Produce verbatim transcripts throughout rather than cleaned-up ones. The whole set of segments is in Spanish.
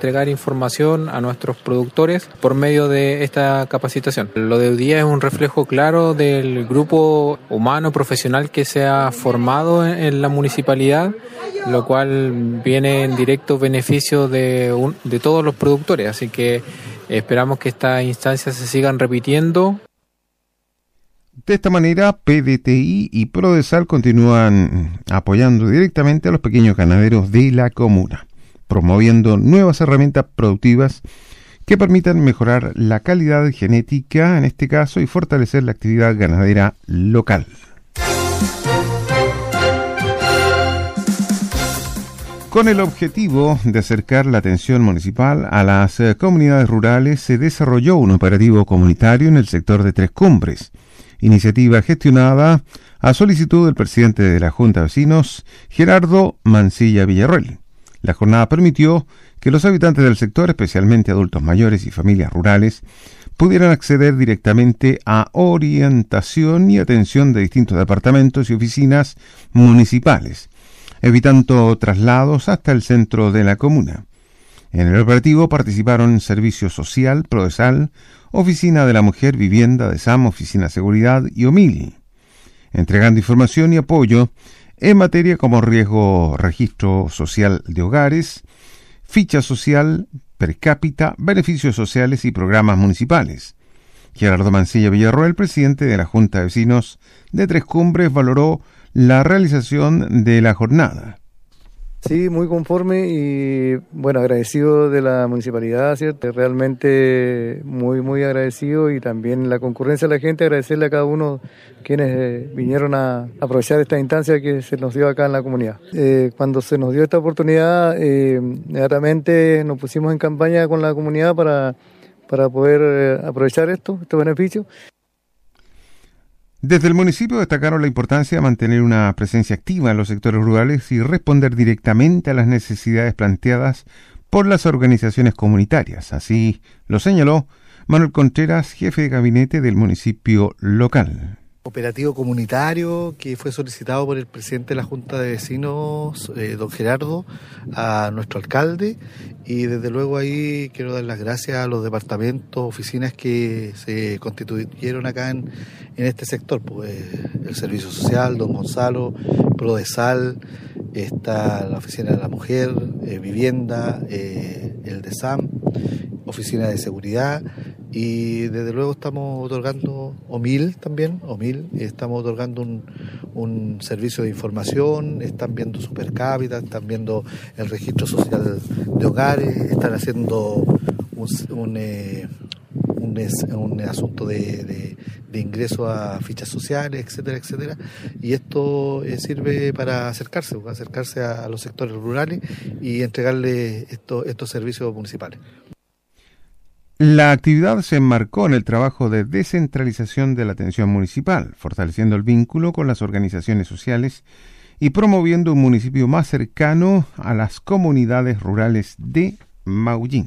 entregar información a nuestros productores por medio de esta capacitación. Lo de hoy día es un reflejo claro del grupo humano profesional que se ha formado en la municipalidad, lo cual viene en directo beneficio de, un, de todos los productores, así que esperamos que estas instancias se sigan repitiendo. De esta manera, P D T I y Prodesal continúan apoyando directamente a los pequeños ganaderos de la comuna, promoviendo nuevas herramientas productivas que permitan mejorar la calidad genética, en este caso, y fortalecer la actividad ganadera local. Con el objetivo de acercar la atención municipal a las comunidades rurales, se desarrolló un operativo comunitario en el sector de Tres Cumbres, iniciativa gestionada a solicitud del presidente de la Junta de Vecinos, Gerardo Mancilla Villarroel. La jornada permitió que los habitantes del sector, especialmente adultos mayores y familias rurales, pudieran acceder directamente a orientación y atención de distintos departamentos y oficinas municipales, evitando traslados hasta el centro de la comuna. En el operativo participaron Servicio Social, Prodesal, Oficina de la Mujer, Vivienda, D E S A M, Oficina de Seguridad y O M I L, entregando información y apoyo en materia como riesgo, registro social de hogares, ficha social per cápita, beneficios sociales y programas municipales. Gerardo Mancilla Villarroel, presidente de la Junta de Vecinos de Tres Cumbres, valoró la realización de la jornada. Sí, muy conforme y bueno, agradecido de la municipalidad, ¿cierto? Realmente muy, muy agradecido, y también la concurrencia de la gente, agradecerle a cada uno quienes eh, vinieron a aprovechar esta instancia que se nos dio acá en la comunidad. Eh, cuando se nos dio esta oportunidad, eh, inmediatamente nos pusimos en campaña con la comunidad para, para poder eh, aprovechar esto, este beneficio. Desde el municipio destacaron la importancia de mantener una presencia activa en los sectores rurales y responder directamente a las necesidades planteadas por las organizaciones comunitarias. Así lo señaló Manuel Contreras, jefe de gabinete del municipio local. Operativo comunitario que fue solicitado por el presidente de la Junta de Vecinos, eh, don Gerardo, a nuestro alcalde, y desde luego ahí quiero dar las gracias a los departamentos, oficinas que se constituyeron acá en, en este sector, pues el Servicio Social, don Gonzalo, Prodesal, está la Oficina de la Mujer, eh, Vivienda, eh, el D E S A M, Oficina de Seguridad, y desde luego estamos otorgando O M I L también, O M I L, estamos otorgando un, un servicio de información, están viendo su per cápita, están viendo el registro social de hogares, están haciendo un, un, eh, un, un asunto de, de, de ingreso a fichas sociales, etcétera, etcétera, y esto eh, sirve para acercarse, acercarse a, a los sectores rurales y entregarle esto, estos servicios municipales. La actividad se enmarcó en el trabajo de descentralización de la atención municipal, fortaleciendo el vínculo con las organizaciones sociales y promoviendo un municipio más cercano a las comunidades rurales de Maullín.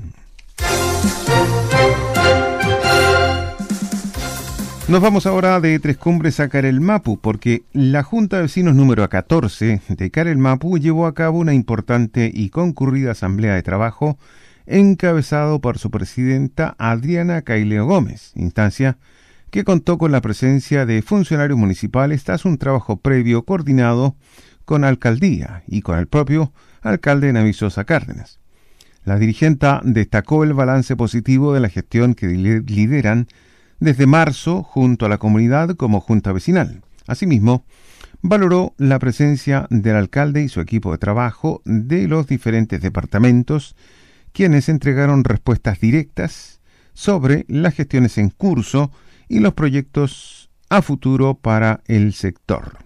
Nos vamos ahora de Tres Cumbres a Carelmapu, porque la Junta de Vecinos número catorce de Carelmapu llevó a cabo una importante y concurrida asamblea de trabajo encabezado por su presidenta Adriana Caileo Gómez, instancia que contó con la presencia de funcionarios municipales tras un trabajo previo coordinado con Alcaldía y con el propio alcalde Navisosa Cárdenas. La dirigenta destacó el balance positivo de la gestión que lideran desde marzo junto a la comunidad como junta vecinal. Asimismo, valoró la presencia del alcalde y su equipo de trabajo de los diferentes departamentos, quienes entregaron respuestas directas sobre las gestiones en curso y los proyectos a futuro para el sector.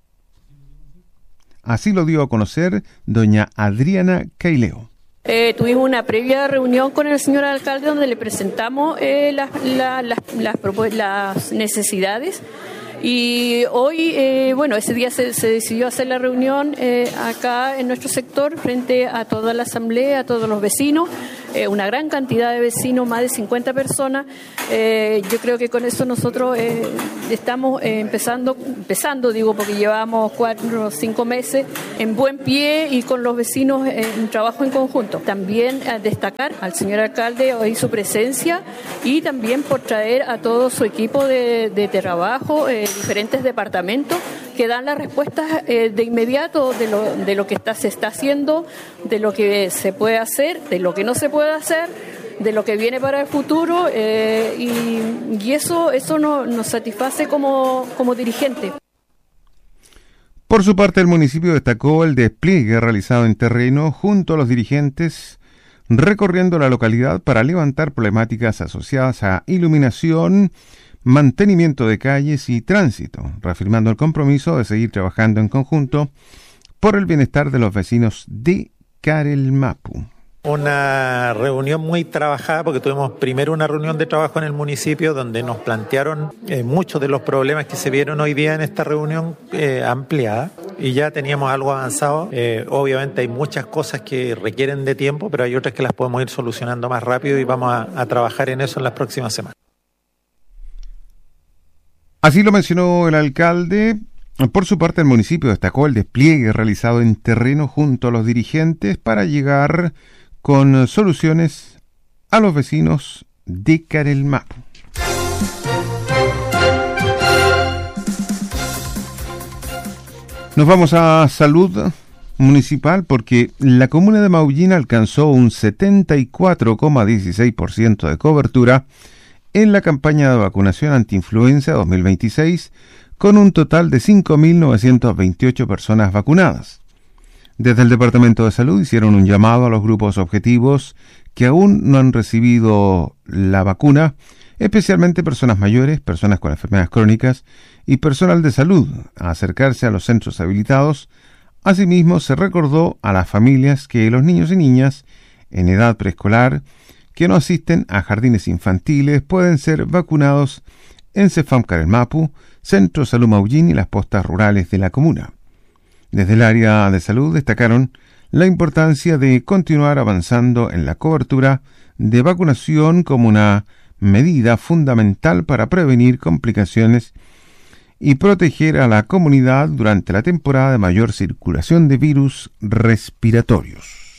Así lo dio a conocer doña Adriana Caileo. Eh, tuvimos una previa reunión con el señor alcalde donde le presentamos eh, las, la, las, las, las necesidades. Y hoy, eh, bueno, ese día se, se decidió hacer la reunión eh, acá en nuestro sector frente a toda la asamblea, a todos los vecinos, eh, una gran cantidad de vecinos, más de cincuenta personas. Eh, yo creo que con eso nosotros eh, estamos eh, empezando, empezando digo, porque llevamos cuatro o cinco meses en buen pie y con los vecinos en trabajo en conjunto. También a destacar al señor alcalde hoy su presencia y también por traer a todo su equipo de, de trabajo, eh, diferentes departamentos que dan las respuestas eh, de inmediato de lo, de lo que está, se está haciendo, de lo que se puede hacer, de lo que no se puede hacer, de lo que viene para el futuro eh, y, y eso, eso no, nos satisface como, como dirigente. Por su parte, el municipio destacó el despliegue realizado en terreno junto a los dirigentes recorriendo la localidad para levantar problemáticas asociadas a iluminación, mantenimiento de calles y tránsito, reafirmando el compromiso de seguir trabajando en conjunto por el bienestar de los vecinos de Carelmapu. Una reunión muy trabajada porque tuvimos primero una reunión de trabajo en el municipio donde nos plantearon eh, muchos de los problemas que se vieron hoy día en esta reunión eh, ampliada y ya teníamos algo avanzado. Eh, obviamente hay muchas cosas que requieren de tiempo, pero hay otras que las podemos ir solucionando más rápido y vamos a, a trabajar en eso en las próximas semanas. Así lo mencionó el alcalde. Por su parte, el municipio destacó el despliegue realizado en terreno junto a los dirigentes para llegar con soluciones a los vecinos de Carelmapu. Nos vamos a salud municipal porque la comuna de Maullín alcanzó un setenta y cuatro coma dieciséis por ciento de cobertura en la campaña de vacunación antiinfluenza dos mil veintiséis, con un total de cinco mil novecientas veintiocho personas vacunadas. Desde el Departamento de Salud hicieron un llamado a los grupos objetivos que aún no han recibido la vacuna, especialmente personas mayores, personas con enfermedades crónicas y personal de salud, a acercarse a los centros habilitados. Asimismo, se recordó a las familias que los niños y niñas en edad preescolar que no asisten a jardines infantiles pueden ser vacunados en Cefam Carelmapu, Centro Salud Maullín y las postas rurales de la comuna. Desde el área de salud destacaron la importancia de continuar avanzando en la cobertura de vacunación como una medida fundamental para prevenir complicaciones y proteger a la comunidad durante la temporada de mayor circulación de virus respiratorios.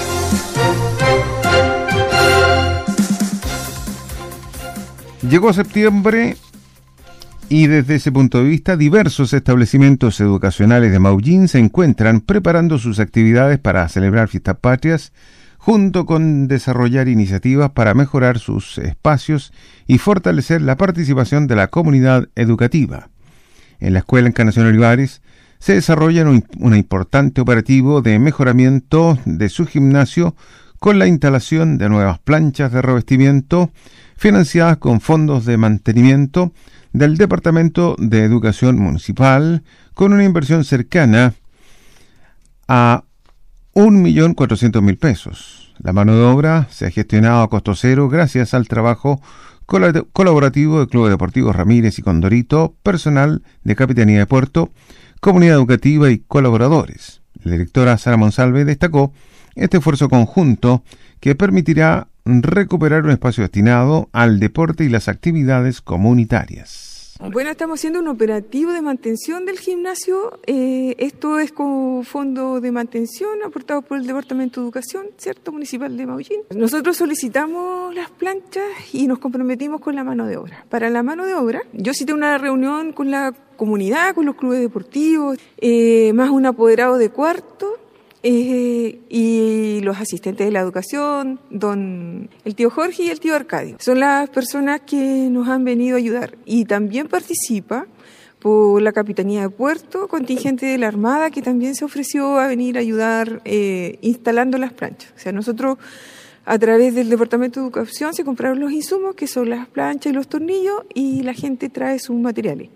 Llegó septiembre y desde ese punto de vista diversos establecimientos educacionales de Maullín se encuentran preparando sus actividades para celebrar fiestas patrias, junto con desarrollar iniciativas para mejorar sus espacios y fortalecer la participación de la comunidad educativa. En la Escuela Encarnación Olivares se desarrolla un, un importante operativo de mejoramiento de su gimnasio con la instalación de nuevas planchas de revestimiento financiadas con fondos de mantenimiento del Departamento de Educación Municipal, con una inversión cercana a un millón cuatrocientos mil pesos. La mano de obra se ha gestionado a costo cero gracias al trabajo col- colaborativo del Club Deportivo Ramírez y Condorito, personal de Capitanía de Puerto, comunidad educativa y colaboradores. La directora Sara Monsalve destacó este esfuerzo conjunto que permitirá recuperar un espacio destinado al deporte y las actividades comunitarias. Bueno, estamos haciendo un operativo de mantención del gimnasio. Eh, esto es con fondo de mantención aportado por el Departamento de Educación, ¿cierto?, Municipal de Maullín. Nosotros solicitamos las planchas y nos comprometimos con la mano de obra. Para la mano de obra, yo cité una reunión con la comunidad, con los clubes deportivos, eh, más un apoderado de cuarto, Eh, y los asistentes de la educación, don el tío Jorge y el tío Arcadio. Son las personas que nos han venido a ayudar. Y también participa por la Capitanía de Puerto, contingente de la Armada, que también se ofreció a venir a ayudar eh, instalando las planchas. O sea, nosotros a través del Departamento de Educación se compraron los insumos, que son las planchas y los tornillos, y la gente trae sus materiales.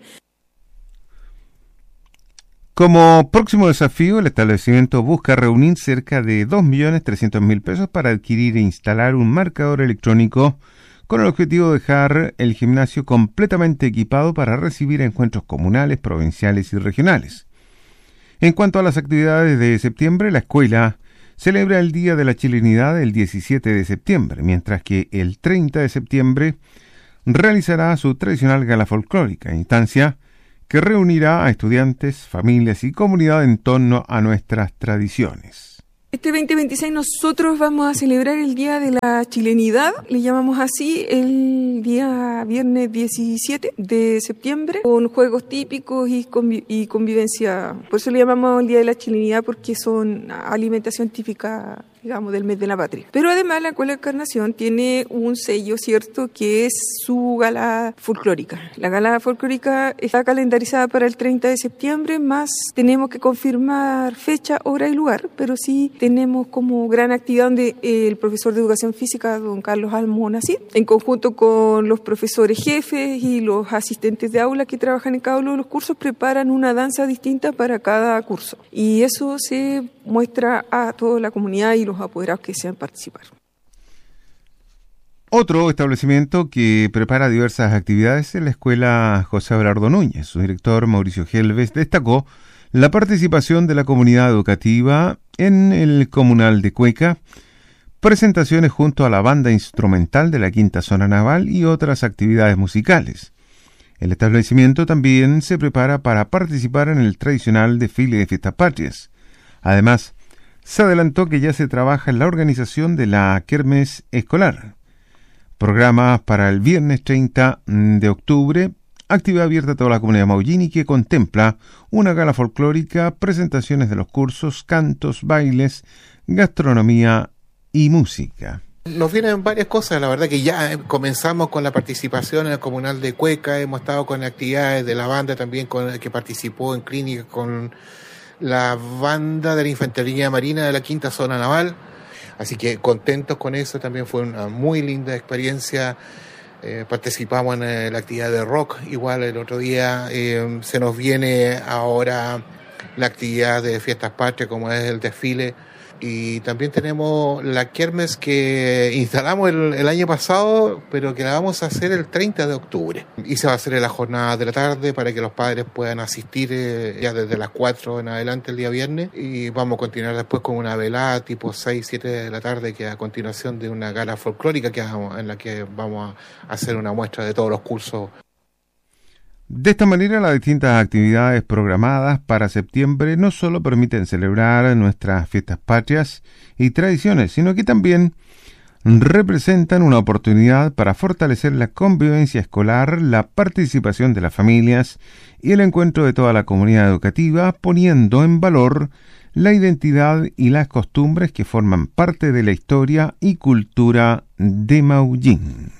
Como próximo desafío, el establecimiento busca reunir cerca de dos millones trescientos mil pesos para adquirir e instalar un marcador electrónico con el objetivo de dejar el gimnasio completamente equipado para recibir encuentros comunales, provinciales y regionales. En cuanto a las actividades de septiembre, la escuela celebra el Día de la Chilenidad el diecisiete de septiembre, mientras que el treinta de septiembre realizará su tradicional gala folclórica, instancia que reunirá a estudiantes, familias y comunidad en torno a nuestras tradiciones. Este veinte veintiséis nosotros vamos a celebrar el Día de la Chilenidad, le llamamos así, el día viernes diecisiete de septiembre, con juegos típicos y, convi- y convivencia. Por eso le llamamos el Día de la Chilenidad, porque son alimentación típica, digamos, del mes de la patria. Pero además la Escuela de Encarnación tiene un sello, ¿cierto?, que es su gala folclórica. La gala folclórica está calendarizada para el treinta de septiembre, más tenemos que confirmar fecha, hora y lugar, pero sí tenemos como gran actividad donde el profesor de Educación Física, don Carlos Almonacid, en conjunto con los profesores jefes y los asistentes de aula que trabajan en cada uno de los cursos, preparan una danza distinta para cada curso. Y eso se muestra a toda la comunidad y los apoderados que desean participar. Otro establecimiento que prepara diversas actividades es la Escuela José Abelardo Núñez. Su director, Mauricio Gelves, destacó la participación de la comunidad educativa en el Comunal de Cueca, presentaciones junto a la banda instrumental de la Quinta Zona Naval y otras actividades musicales. El establecimiento también se prepara para participar en el tradicional desfile de Fiestas Patrias. Además, se adelantó que ya se trabaja en la organización de la Kermés Escolar. Programas para el viernes treinta de octubre, actividad abierta a toda la comunidad maullín y que contempla una gala folclórica, presentaciones de los cursos, cantos, bailes, gastronomía y música. Nos vienen varias cosas, la verdad que ya comenzamos con la participación en el Comunal de Cueca, hemos estado con actividades de la banda también con, que participó en clínica con la banda de la Infantería Marina de la Quinta Zona Naval, así que contentos con eso, también fue una muy linda experiencia. Eh, participamos en eh, la actividad de rock, igual el otro día eh, se nos viene ahora la actividad de Fiestas Patrias como es el desfile, y también tenemos la kermés que instalamos el, el año pasado, pero que la vamos a hacer el treinta de octubre y se va a hacer en la jornada de la tarde para que los padres puedan asistir eh, ya desde las cuatro en adelante el día viernes, y vamos a continuar después con una velada tipo seis, siete de la tarde, que a continuación de una gala folclórica que vamos, en la que vamos a hacer una muestra de todos los cursos. De esta manera, las distintas actividades programadas para septiembre no solo permiten celebrar nuestras fiestas patrias y tradiciones, sino que también representan una oportunidad para fortalecer la convivencia escolar, la participación de las familias y el encuentro de toda la comunidad educativa, poniendo en valor la identidad y las costumbres que forman parte de la historia y cultura de Maullín.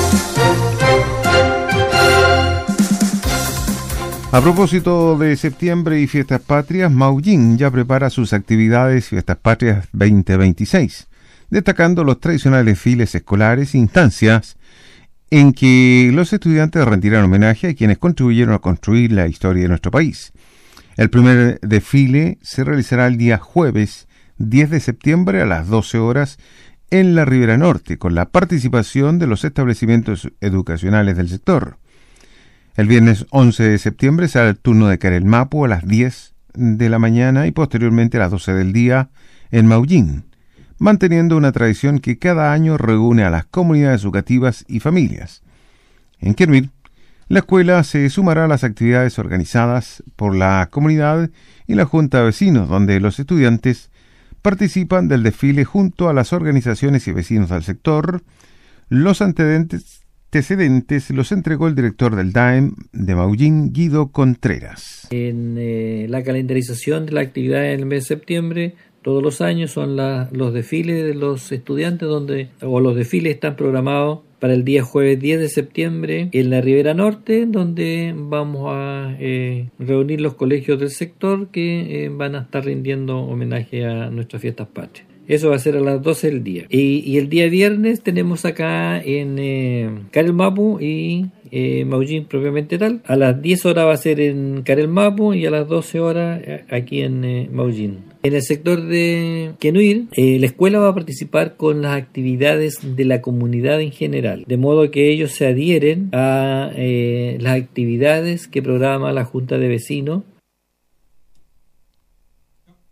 A propósito de septiembre y Fiestas Patrias, Maullín ya prepara sus actividades Fiestas Patrias veinte veintiséis, destacando los tradicionales desfiles escolares e instancias en que los estudiantes rendirán homenaje a quienes contribuyeron a construir la historia de nuestro país. El primer desfile se realizará el día jueves diez de septiembre a las doce horas en la Ribera Norte, con la participación de los establecimientos educacionales del sector. El viernes once de septiembre será el turno de Carelmapu a las diez de la mañana y posteriormente a las doce del día en Maullín, manteniendo una tradición que cada año reúne a las comunidades educativas y familias. En Quermir, la escuela se sumará a las actividades organizadas por la comunidad y la Junta de Vecinos, donde los estudiantes participan del desfile junto a las organizaciones y vecinos del sector. Los antecedentes antecedentes los entregó el director del D A E M de Maullín, Guido Contreras. En eh, la calendarización de la actividad en el mes de septiembre, todos los años son la, los desfiles de los estudiantes, donde o los desfiles están programados para el día jueves diez de septiembre en la Ribera Norte, donde vamos a eh, reunir los colegios del sector que eh, van a estar rindiendo homenaje a nuestras fiestas patrias. Eso va a ser a las doce del día. Y, y el día viernes tenemos acá en eh, Carelmapu y eh, Maullín propiamente tal. A las diez horas va a ser en Carelmapu y a las doce horas aquí en eh, Maullín. En el sector de Quenuir, eh, la escuela va a participar con las actividades de la comunidad en general, de modo que ellos se adhieren a eh, las actividades que programa la Junta de Vecinos.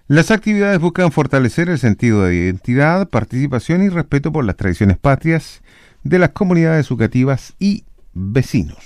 Las actividades buscan fortalecer el sentido de identidad, participación y respeto por las tradiciones patrias de las comunidades educativas y vecinos.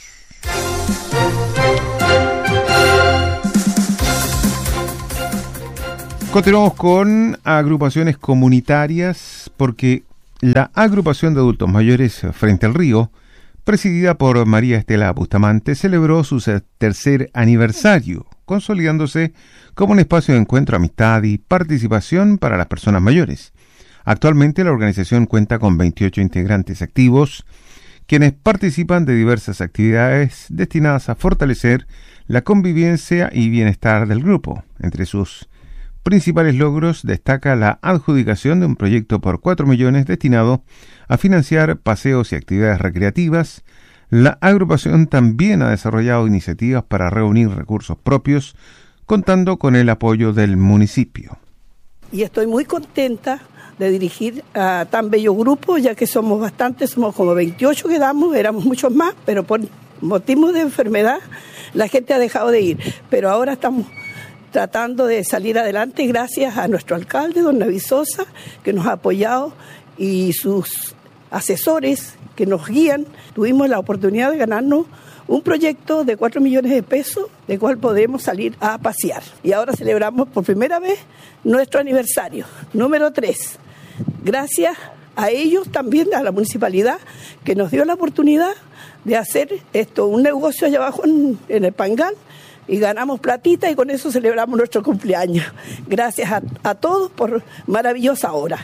Continuamos con agrupaciones comunitarias porque la agrupación de adultos mayores Frente al Río, presidida por María Estela Bustamante, celebró su tercer aniversario, consolidándose como un espacio de encuentro, amistad y participación para las personas mayores. Actualmente la organización cuenta con veintiocho integrantes activos, quienes participan de diversas actividades destinadas a fortalecer la convivencia y bienestar del grupo. Entre sus principales logros destaca la adjudicación de un proyecto por cuatro millones destinado a financiar paseos y actividades recreativas. La agrupación también ha desarrollado iniciativas para reunir recursos propios, contando con el apoyo del municipio. Y estoy muy contenta de dirigir a tan bello grupo, ya que somos bastantes, somos como veintiocho que damos, éramos muchos más, pero por motivos de enfermedad la gente ha dejado de ir. Pero ahora estamos tratando de salir adelante gracias a nuestro alcalde, don David Sosa, que nos ha apoyado, y sus asesores que nos guían. Tuvimos la oportunidad de ganarnos un proyecto de cuatro millones de pesos, de cual podemos salir a pasear. Y ahora celebramos por primera vez nuestro aniversario, número tres. Gracias a ellos también, a la municipalidad, que nos dio la oportunidad de hacer esto, un negocio allá abajo en, en el Pangal, y ganamos platita y con eso celebramos nuestro cumpleaños. Gracias a, a todos por maravillosa hora.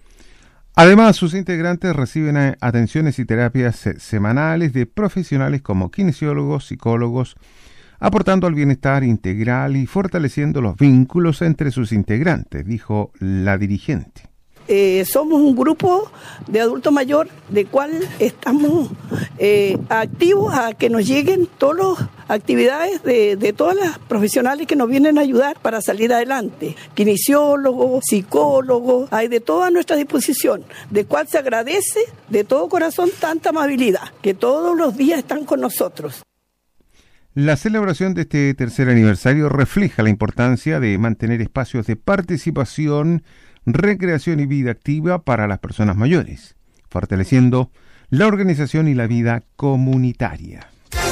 Además, sus integrantes reciben atenciones y terapias semanales de profesionales como kinesiólogos, psicólogos, aportando al bienestar integral y fortaleciendo los vínculos entre sus integrantes, dijo la dirigente. Eh, somos un grupo de adulto mayor de cual estamos eh, activos a que nos lleguen todas las actividades de, de todas las profesionales que nos vienen a ayudar para salir adelante. Kinesiólogos, psicólogos, hay de toda nuestra disposición, de cual se agradece de todo corazón tanta amabilidad, que todos los días están con nosotros. La celebración de este tercer aniversario refleja la importancia de mantener espacios de participación, recreación y vida activa para las personas mayores, fortaleciendo la organización y la vida comunitaria.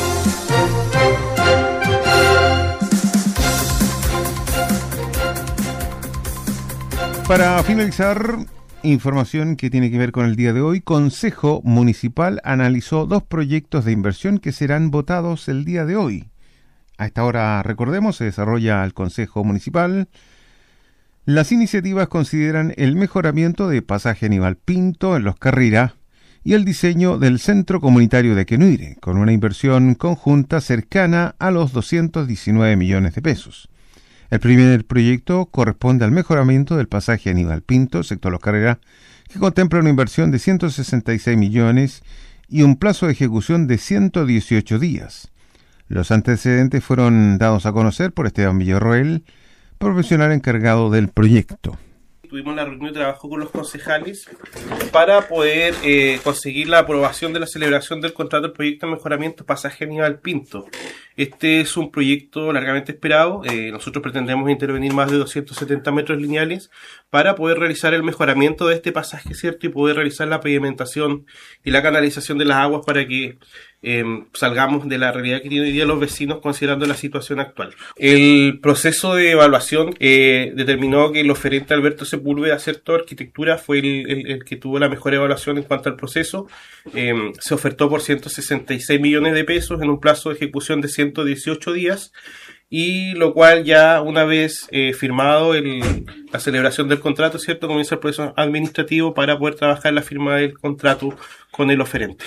Para finalizar, información que tiene que ver con el día de hoy. Consejo Municipal analizó dos proyectos de inversión que serán votados el día de hoy. A esta hora, recordemos, se desarrolla el Consejo Municipal. Las iniciativas consideran el mejoramiento de pasaje Aníbal Pinto en Los Carrera y el diseño del Centro Comunitario de Quenuire, con una inversión conjunta cercana a los doscientos diecinueve millones de pesos. El primer proyecto corresponde al mejoramiento del pasaje Aníbal Pinto, sector Los Carrera, que contempla una inversión de ciento sesenta y seis millones y un plazo de ejecución de ciento dieciocho días. Los antecedentes fueron dados a conocer por Esteban Villarroel, profesional encargado del proyecto. Tuvimos la reunión de trabajo con los concejales para poder eh, conseguir la aprobación de la celebración del contrato del proyecto de mejoramiento pasaje Aníbal Pinto. Este es un proyecto largamente esperado. Eh, nosotros pretendemos intervenir más de doscientos setenta metros lineales para poder realizar el mejoramiento de este pasaje, ¿cierto? Y poder realizar la pavimentación y la canalización de las aguas para que eh, salgamos de la realidad que tienen hoy día los vecinos considerando la situación actual. El proceso de evaluación eh, determinó que el oferente Alberto Sepúlveda, ¿cierto? Arquitectura fue el, el, el que tuvo la mejor evaluación en cuanto al proceso. Eh, se ofertó por ciento sesenta y seis millones de pesos en un plazo de ejecución de ciento dieciocho días, y lo cual ya una vez eh, firmado el, la celebración del contrato, ¿cierto? Comienza el proceso administrativo para poder trabajar la firma del contrato con el oferente.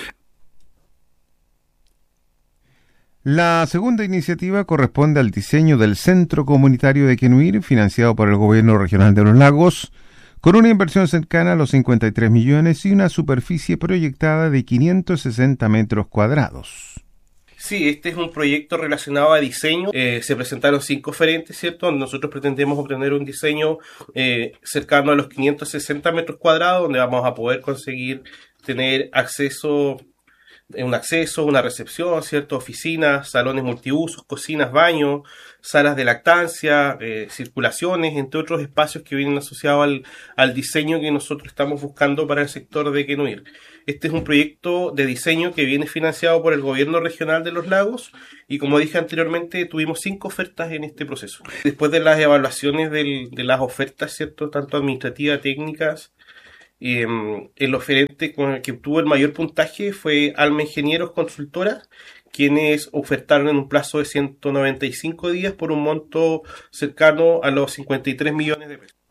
La segunda iniciativa corresponde al diseño del Centro Comunitario de Quenuire, financiado por el Gobierno Regional de los Lagos, con una inversión cercana a los cincuenta y tres millones y una superficie proyectada de quinientos sesenta metros cuadrados. Sí, este es un proyecto relacionado a diseño. Eh, se presentaron cinco oferentes, ¿cierto? Nosotros pretendemos obtener un diseño eh, cercano a los quinientos sesenta metros cuadrados, donde vamos a poder conseguir tener acceso un acceso, una recepción, ¿cierto? Oficinas, salones multiusos, cocinas, baños, salas de lactancia, eh, circulaciones, entre otros espacios que vienen asociados al, al diseño que nosotros estamos buscando para el sector de Quenuir. Este es un proyecto de diseño que viene financiado por el Gobierno Regional de los Lagos y, como dije anteriormente, tuvimos cinco ofertas en este proceso. Después de las evaluaciones del, de las ofertas, ¿cierto? Tanto administrativas, técnicas, Eh, el oferente con el que obtuvo el mayor puntaje fue Alma Ingenieros Consultora, quienes ofertaron en un plazo de ciento noventa y cinco días por un monto cercano a los cincuenta y tres millones de pesos.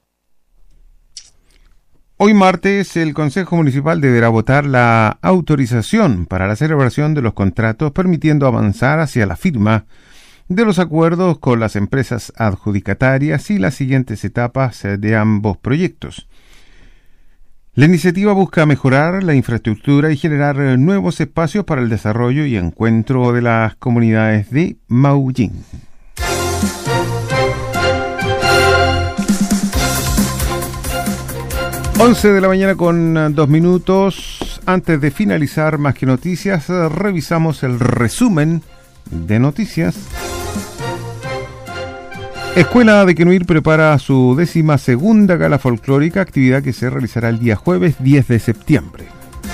Hoy martes, el Consejo Municipal deberá votar la autorización para la celebración de los contratos, permitiendo avanzar hacia la firma de los acuerdos con las empresas adjudicatarias y las siguientes etapas de ambos proyectos. La iniciativa busca mejorar la infraestructura y generar nuevos espacios para el desarrollo y encuentro de las comunidades de Maullín. once de la mañana con dos minutos. Antes de finalizar Más que Noticias, revisamos el resumen de noticias. Escuela de Quenuir prepara su décima segunda gala folclórica, actividad que se realizará el día jueves diez de septiembre.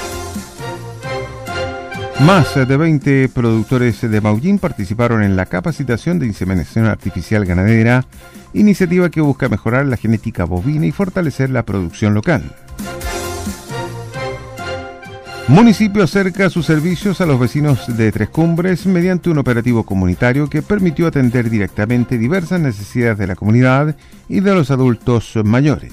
Más de veinte productores de Maullín participaron en la capacitación de inseminación artificial ganadera, iniciativa que busca mejorar la genética bovina y fortalecer la producción local. Municipio acerca sus servicios a los vecinos de Tres Cumbres mediante un operativo comunitario que permitió atender directamente diversas necesidades de la comunidad y de los adultos mayores.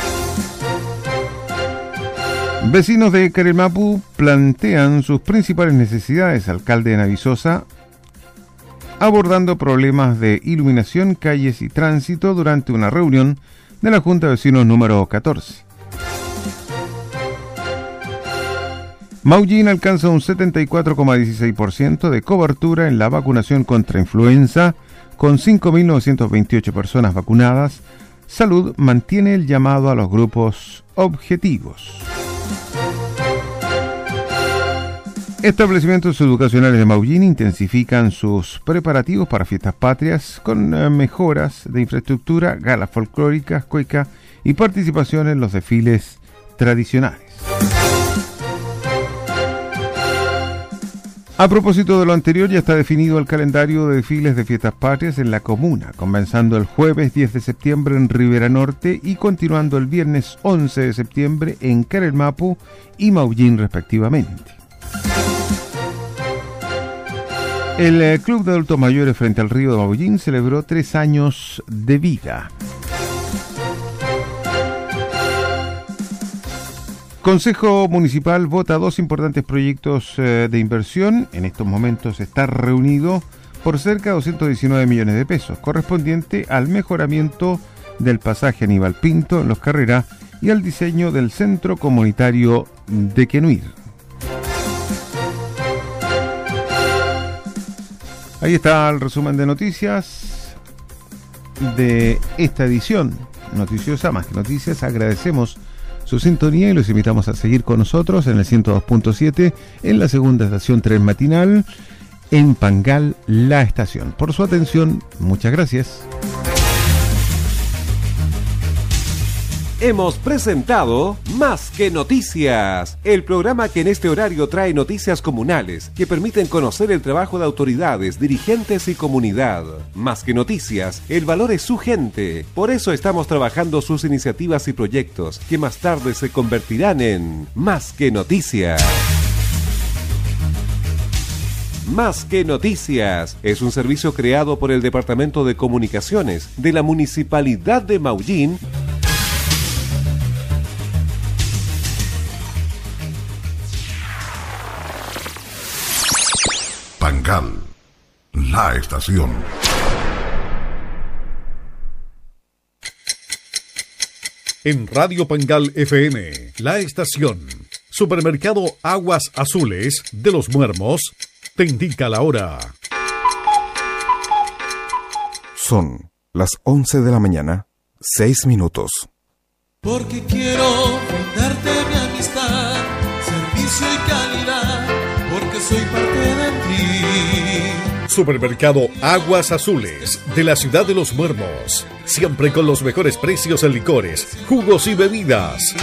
Vecinos de Carelmapu plantean sus principales necesidades. Alcalde de Navisosa abordando problemas de iluminación, calles y tránsito durante una reunión de la Junta de Vecinos número catorce. Maullín alcanza un setenta y cuatro coma dieciséis por ciento de cobertura en la vacunación contra influenza, con cinco mil novecientas veintiocho personas vacunadas. Salud mantiene el llamado a los grupos objetivos. Establecimientos educacionales de Maullín intensifican sus preparativos para fiestas patrias con mejoras de infraestructura, galas folclóricas, cueca y participación en los desfiles tradicionales. A propósito de lo anterior, ya está definido el calendario de desfiles de fiestas patrias en la comuna, comenzando el jueves diez de septiembre en Rivera Norte y continuando el viernes once de septiembre en Carelmapu y Maullín respectivamente. El Club de Adultos Mayores frente al Río de Maullín celebró tres años de vida. Consejo Municipal vota dos importantes proyectos eh, de inversión. En estos momentos está reunido por cerca de doscientos diecinueve millones de pesos, correspondiente al mejoramiento del pasaje Aníbal Pinto en Los Carreras y al diseño del Centro Comunitario de Quenuir. Ahí está el resumen de noticias de esta edición noticiosa. Más que noticias, agradecemos su sintonía y los invitamos a seguir con nosotros en el ciento dos punto siete en la segunda estación tren matinal en Pangal, La Estación. Por su atención, muchas gracias. Hemos presentado Más que Noticias, el programa que en este horario trae noticias comunales que permiten conocer el trabajo de autoridades, dirigentes y comunidad. Más que Noticias, el valor es su gente. Por eso estamos trabajando sus iniciativas y proyectos que más tarde se convertirán en Más que Noticias. Más que Noticias es un servicio creado por el Departamento de Comunicaciones de la Municipalidad de Maullín. Pangal, La Estación. En Radio Pangal F M, La Estación, Supermercado Aguas Azules de Los Muermos, te indica la hora. Son las once de la mañana, seis minutos. Porque quiero brindarte mi amistad, servicio y calidad, porque Supermercado Aguas Azules de la ciudad de Los Muermos. Siempre con los mejores precios en licores, jugos y bebidas.